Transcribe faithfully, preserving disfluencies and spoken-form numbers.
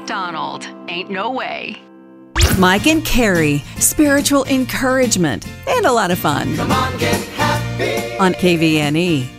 McDonald. Ain't no way. Mike and Carrie, spiritual encouragement and a lot of fun. Come on, get happy. On K V N E.